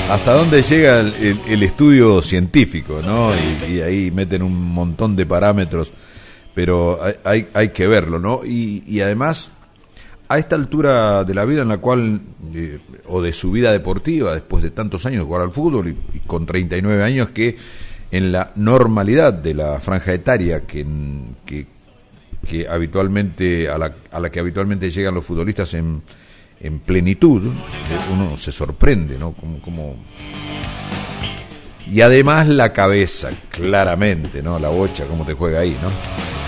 hasta dónde llega el estudio científico, ¿no? Y ahí meten un montón de parámetros, pero hay que verlo, ¿no? Y además, a esta altura de la vida en la cual, o de su vida deportiva, después de tantos años de jugar al fútbol y con 39 años, que en la normalidad de la franja etaria que habitualmente a la que habitualmente llegan los futbolistas en plenitud, uno se sorprende, ¿no? Como y además la cabeza, claramente, ¿no? La bocha, cómo te juega ahí, ¿no?